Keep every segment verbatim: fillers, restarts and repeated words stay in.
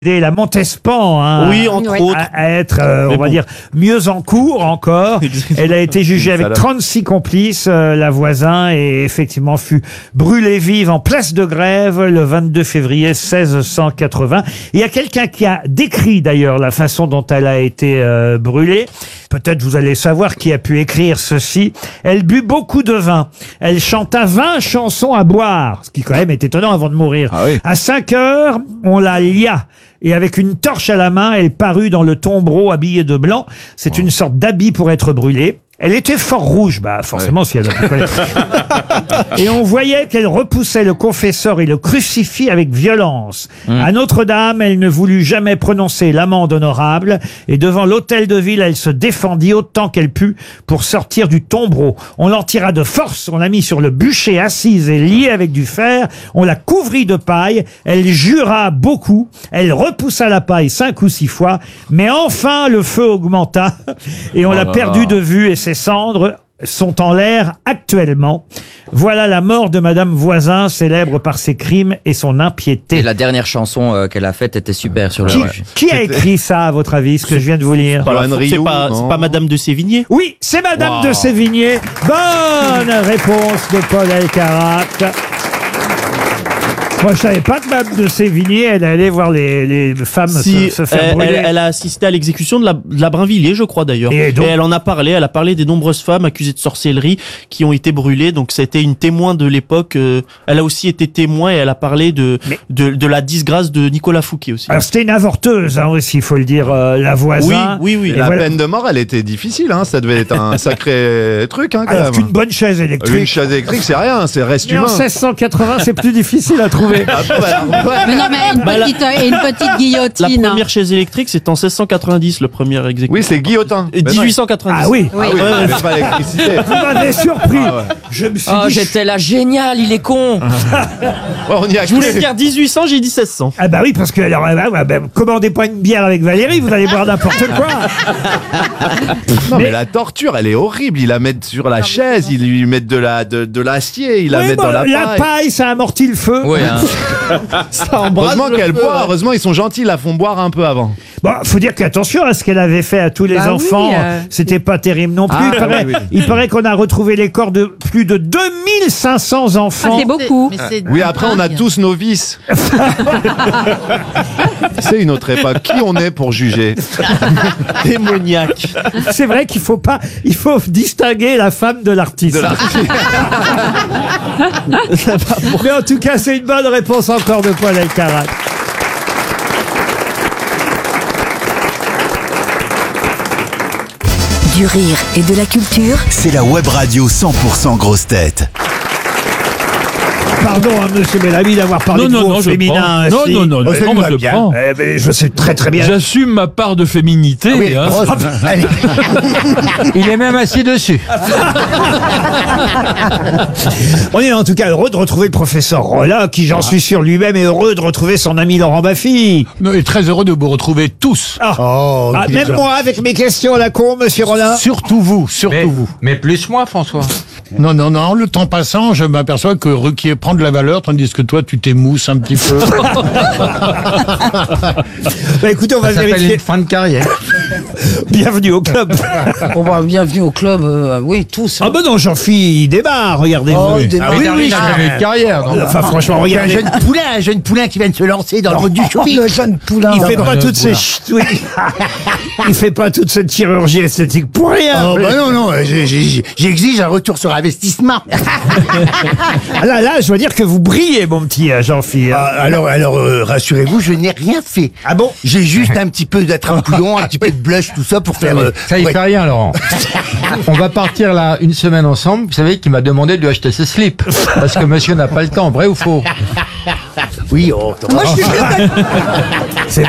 Et la Montespan, hein, oui, entre oui. autres. à, à être, euh, on va bon. dire, mieux en cours encore. Elle a été jugée avec trente-six complices, euh, la voisin, et effectivement fut brûlée vive en place de Grève le vingt-deux février seize cent quatre-vingts. Il y a quelqu'un qui a décrit d'ailleurs la façon dont elle a été euh, brûlée. Peut-être vous allez savoir qui a pu écrire ceci. Elle but beaucoup de vin. Elle chanta vingt chansons à boire, ce qui quand même est étonnant avant de mourir. Ah oui. À cinq heures, on la lia. Et avec une torche à la main, elle parut dans le tombereau habillée de blanc. C'est une sorte d'habit pour être brûlée. Elle était fort rouge, bah forcément ouais. si elle a Et on voyait qu'elle repoussait le confesseur et le crucifix avec violence. Mmh. À Notre-Dame, elle ne voulut jamais prononcer l'amende honorable, et devant l'hôtel de ville, elle se défendit autant qu'elle put pour sortir du tombereau. On l'en tira de force, on l'a mis sur le bûcher assise et liée avec du fer, on la couvrit de paille, elle jura beaucoup, elle repoussa la paille cinq ou six fois, mais enfin le feu augmenta et on oh l'a perdue de vue, et ses cendres sont en l'air actuellement. Voilà la mort de Madame Voisin, célèbre par ses crimes et son impiété. Et la dernière chanson euh, qu'elle a faite était super sur le... Qui, qui a écrit ça, à votre avis, ce que je viens de vous lire? Pas, c'est pas, c'est pas Madame de Sévigné? Oui, c'est Madame wow. de Sévigné. Bonne réponse de Paul Alcarat. Moi, je savais pas que Madame de Sévigné, elle allait voir les, les femmes si, se, se faire elle, brûler. Elle, elle a assisté à l'exécution de la, de la Brinvilliers, je crois d'ailleurs. Et, donc... et elle en a parlé, elle a parlé des nombreuses femmes accusées de sorcellerie qui ont été brûlées. Donc c'était une témoin de l'époque. Euh, elle a aussi été témoin et elle a parlé de, Mais... de, de la disgrâce de Nicolas Fouquet aussi. Alors c'était une avorteuse hein, aussi, il faut le dire, euh, la Voisin. Oui, oui, oui. Et la voilà. peine de mort, elle était difficile, hein. Ça devait être un sacré truc, hein, quand Alors même. Une bonne chaise électrique. Une chaise électrique, c'est rien, c'est reste Mais humain. en seize cent quatre-vingts, c'est plus difficile à trouver. Ah, bah, Mais non, mais une petite, bah, une petite guillotine. La première chaise électrique, c'est en seize cent quatre-vingt-dix, le premier exécution. Oui, c'est Guillotin. dix-huit cent quatre-vingt-dix. Ah oui, oui. Ah oui, ouais, mais pas l'électricité. Vous m'avez surpris. Ah ouais. Je me suis oh, dit... j'étais là, génial, il est con. Ouais, on y a je voulais dire dix-huit cents, j'ai dit seize cents. Ah bah oui, parce que alors, bah, bah, commandez pas une bière avec Valérie, vous allez boire n'importe quoi. Non mais... mais la torture, elle est horrible. Ils la mettent sur la chaise, ils lui mettent de la de, de l'acier, ils la oui, mettent bon, dans la paille. La paille, ça amortit le feu. Oui, hein. Ça embrasse heureusement le qu'elle feu, boit, ouais. heureusement ils sont gentils, ils la font boire un peu avant. Bon, faut dire qu'attention à ce qu'elle avait fait à tous les bah enfants. Oui, euh... C'était pas terrible non plus. Ah, il paraît, oui, oui. il paraît qu'on a retrouvé les corps de plus de deux mille cinq cents enfants. Ah, c'est beaucoup. Mais c'est oui, après on a tous nos vices. C'est une autre époque. Qui on est pour juger? Démoniaque. C'est vrai qu'il faut pas, il faut distinguer la femme de l'artiste. De la... Mais en tout cas, c'est une bonne réponse encore de Paul Alcarat. Du rire et de la culture. C'est la web radio cent pour cent grosse tête. Pardon, hein, monsieur Bellamy, d'avoir parlé non, de non, vous non, au féminin. Non, ainsi. non, non, non, Oh, non, moi je le prends. Eh ben, je sais très très bien. J'assume ma part de féminité. Ah oui, hein. grosse... Il est même assis dessus. On est en tout cas heureux de retrouver le professeur Rollin, qui j'en suis sûr lui-même est heureux de retrouver son ami Laurent Baffy. Non, et très heureux de vous retrouver tous. Ah, Oh, ah, même moi avec mes questions à la con, monsieur Rollin. Surtout vous, surtout mais, vous. Mais plus moi, François. Non, non, non, le temps passant, je m'aperçois que Ruquier prend de la valeur, tandis que toi, tu t'émousses un petit peu. Bah écoutez, on va Ça s'appelle vérifier. une fin de carrière. Bienvenue au club. On va bienvenue au club, euh, oui, tous. Ah ben non, Jean-Philippe, il démarre, regardez-vous. Oh, il démarre. Ah oui, Oui, oui, il n'a jamais eu de carrière. donc. Enfin, franchement, Un regardez. jeune poulain, un jeune poulain qui vient de se lancer dans le mode du show. Le jeune poulain. Il fait pas le toutes ces poulain. ch- oui. Il fait pas toute cette chirurgie esthétique pour rien. Oh, bah non, non, j'ai- j'ai- j'exige un retour sur investissement. Ah là, là, je dois dire que vous brillez, mon petit euh, Jean-Philippe. Ah, alors, alors euh, rassurez-vous, je n'ai rien fait. Ah bon? J'ai juste un petit peu d'attrape-bouillon, un petit peu de blush, tout ça pour faire... euh, Ça y ouais. fait rien, Laurent. On va partir là une semaine ensemble. Vous savez qu'il m'a demandé de lui acheter ses slips. Parce que monsieur n'a pas le temps, vrai ou faux? Oui, oh, Moi, je suis C'est vrai,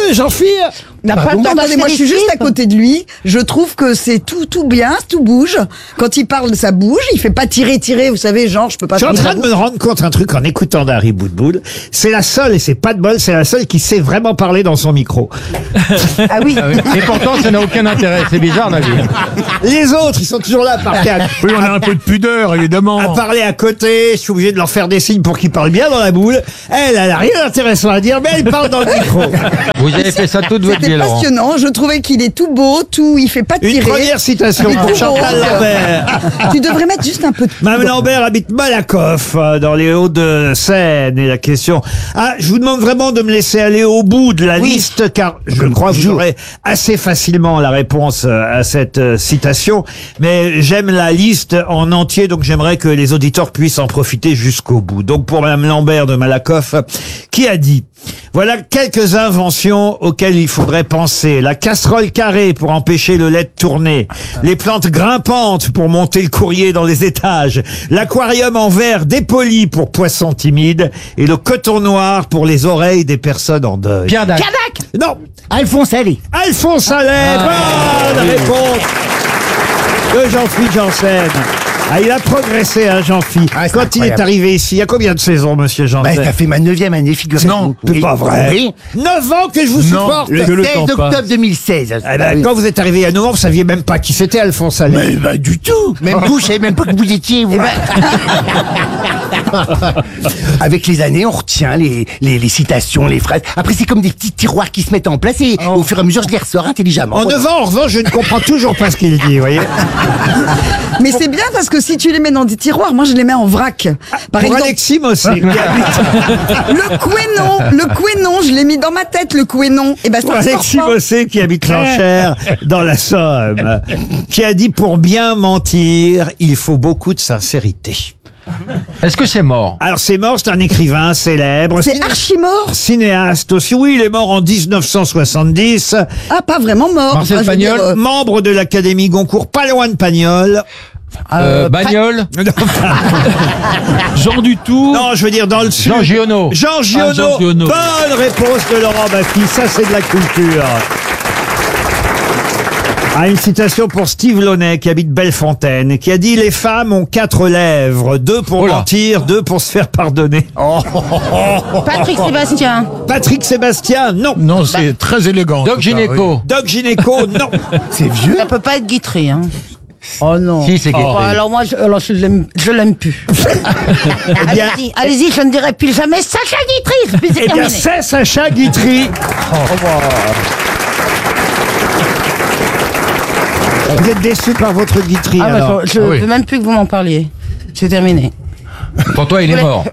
Jean-Philippe. N'a pas le temps. Attendez, moi je suis juste à côté de lui. Je trouve que c'est tout, tout bien, tout bouge. Quand il parle, ça bouge. Il fait pas tirer, tirer. Vous savez, genre, je peux pas. Je suis en tirer train de la me rendre compte un truc en écoutant Dari Boudboul. C'est la seule, et c'est pas de bol, c'est la seule qui sait vraiment parler dans son micro. Ah oui. Ah oui. Et pourtant, ça n'a aucun intérêt. C'est bizarre, la vie. Les autres, ils sont toujours là à parler à, Oui, on a un peu de pudeur, évidemment. à parler à côté. Je suis obligé de leur faire des signes pour qu'ils parlent bien dans la boule. Elle, elle a rien d'intéressant à dire, mais elle parle dans le micro. Vous avez fait ça toute votre vie, C'était Laurent. passionnant. Je trouvais qu'il est tout beau, tout. Il fait pas Une tirer. première citation Il est pour tout Chantal beau. Lambert. Tu devrais mettre juste un peu de. Mme Lambert habite Malakoff, euh, dans les Hauts-de-Seine. Et la question... Ah, je vous demande vraiment de me laisser aller au bout de la liste, car je crois que vous aurez assez facilement la réponse euh, à cette euh, citation. Mais j'aime la liste en entier, donc j'aimerais que les auditeurs puissent en profiter jusqu'au bout. Donc pour Mme Lambert de Malakoff, qui a dit... Voilà quelques inventions auxquelles il faudrait penser. La casserole carrée pour empêcher le lait de tourner. Les plantes grimpantes pour monter le courrier dans les étages. L'aquarium en verre dépoli pour poissons timides. Et le coton noir pour les oreilles des personnes en deuil. Pierre Dac. Non, Alphonse Allais. Alphonse Allais. Bonne réponse de Jean-Philippe Janssen. Ah, il a progressé, hein, Jean-Philippe. Ah, c'est Quand il est incroyable. arrivé ici, il y a combien de saisons, monsieur Bah, Janssen? ça fait ma neuvième année, figurez-vous. Non, C'est pas vrai. Oui. Neuf ans que je vous supporte. Le Que le seize temps octobre passe. deux mille seize. Eh ben, quand vous êtes arrivé il y a neuf ans, vous saviez même pas qui c'était Alphonse Allais. Mais bah, du tout. Même vous, je savais même pas que vous étiez. Vous. Avec les années, on retient les, les, les citations, les phrases. Après, c'est comme des petits tiroirs qui se mettent en place et au fur et à mesure, je les ressors intelligemment. En neuf ans, en revanche, je ne comprends toujours pas ce qu'il dit, vous voyez. Mais c'est bien parce que si tu les mets dans des tiroirs, moi je les mets en vrac. Par Pour exemple, Alexis Mossé, qui habite, le Quénon, le Quénon, je l'ai mis dans ma tête, le Quénon. Et ben pour ça Alexis sort pas. Mossé, qui habite l'enchère dans la Somme, qui a dit pour bien mentir, il faut beaucoup de sincérité. Est-ce que c'est mort? Alors c'est mort, c'est un écrivain célèbre. C'est ciné- archi mort. Cinéaste aussi, oui, il est mort en dix-neuf cent soixante-dix, Ah, pas vraiment mort. Marcel Enfin, je veux dire, Pagnol. euh, membre de l'Académie Goncourt, pas loin de Pagnol. Euh, Bagnol? Jean Dutour. Non, je veux dire dans le sud. Jean Giono. Jean Giono. Ah, Jean Giono. Bonne réponse de Laurent Baffy. Ça, c'est de la culture. Ah, une citation pour Steve Launay, qui habite Bellefontaine, qui a dit « Les femmes ont quatre lèvres, deux pour Oh là. mentir, deux pour se faire pardonner. Patrick Sébastien. » Patrick Sébastien, non. Non, c'est très élégant. Doc tout ça, Gynéco. Doc Gynéco, non. C'est vieux. Ça peut pas être Guitry, hein. Oh non. Si, c'est Oh, Guitry. alors moi, je, alors je l'aime, je l'aime plus. Eh bien, Allez-y, allez-y, je ne dirai plus jamais Sacha Guitry. Puis c'est eh bien terminé. c'est Sacha Guitry. Vous êtes déçu par votre Guitry, Ah, bah, alors. je ne Ah oui. veux même plus que vous m'en parliez. C'est terminé. Pour toi, il est mort.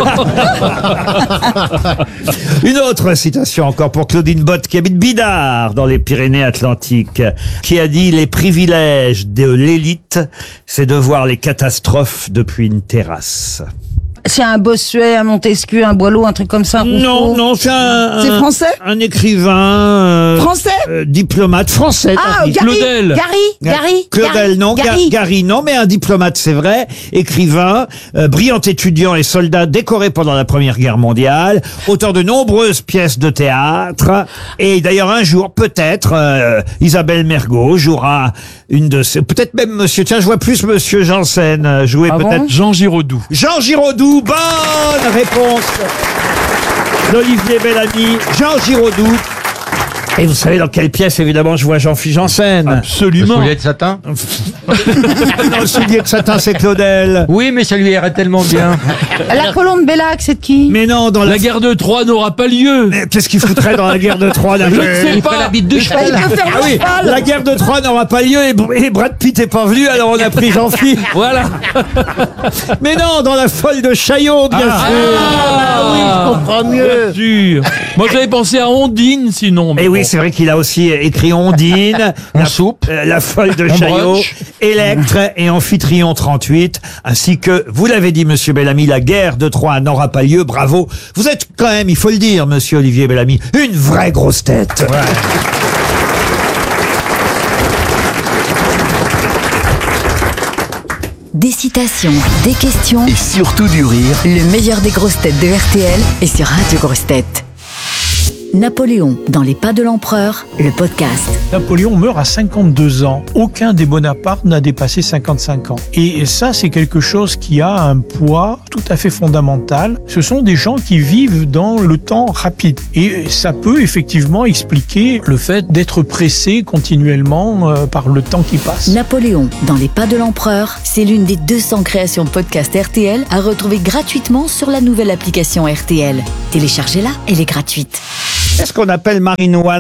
Une autre citation encore pour Claudine Bott, qui habite Bidart, dans les Pyrénées-Atlantiques, qui a dit « Les privilèges de l'élite, c'est de voir les catastrophes depuis une terrasse. » C'est un Bossuet, un Montesquieu, un Boileau, un truc comme ça. un Non, Rousseau. non, c'est un... C'est un- français Un écrivain... euh, Français euh, diplomate français. Ah, t'as dit. Gary, Claudel. Gary, Gary, Claudel, Gary, non. Ga- Gary. Gary, non, mais un diplomate, c'est vrai. Écrivain, euh, brillant étudiant et soldat décoré pendant la Première Guerre mondiale, auteur de nombreuses pièces de théâtre. Et d'ailleurs, un jour, peut-être, euh, Isabelle Mergo jouera une de ces... Peut-être même monsieur... Tiens, je vois plus monsieur Janssen euh, jouer Ah bon peut-être... Jean Giraudoux. Jean Giraudoux, bonne réponse d'Olivier Bellamy. Jean Giraudoux. Et vous savez dans quelle pièce, évidemment, je vois Jean-Philippe Janssen. Le Absolument. soulier de satin? Dans le soulier de satin, c'est Claudel. Oui, mais ça lui irait tellement bien. La colombe Bellac, c'est de qui? Mais non, dans la... La guerre de Troie n'aura pas lieu. Mais qu'est-ce qu'il foutrait dans la guerre de Troie là Je ne sais Il ferait pas. la bite de Bah, il cheval. peut faire Ah le oui, cheval. la guerre de Troie n'aura pas lieu et, Br- et Brad Pitt est pas venu, alors on a pris Jean-Philippe. Voilà. Mais non, dans la folle de Chaillot, bien sûr. Ah oui, je comprends mieux. Bien sûr. Moi j'avais pensé à Ondine sinon. mais Et oui, bon. c'est vrai qu'il a aussi écrit Ondine, En la, soupe. euh, la folle de En Chaillot, brunch. Électre et Amphitryon trente-huit, ainsi que, vous l'avez dit, monsieur Bellamy, la guerre de Troie n'aura pas lieu, bravo. Vous êtes quand même, il faut le dire, monsieur Olivier Bellamy, une vraie grosse tête. Des citations, des questions. Et surtout du rire. Le meilleur des grosses têtes de R T L est sur Radio Grosses Têtes. Napoléon, dans les pas de l'empereur, le podcast. Napoléon meurt à cinquante-deux ans. Aucun des Bonaparte n'a dépassé cinquante-cinq ans. Et ça, c'est quelque chose qui a un poids tout à fait fondamental. Ce sont des gens qui vivent dans le temps rapide. Et ça peut effectivement expliquer le fait d'être pressé continuellement euh, par le temps qui passe. Napoléon, dans les pas de l'empereur, c'est l'une des deux cents créations podcast R T L à retrouver gratuitement sur la nouvelle application R T L. Téléchargez-la, elle est gratuite. Qu'est-ce qu'on appelle Marine One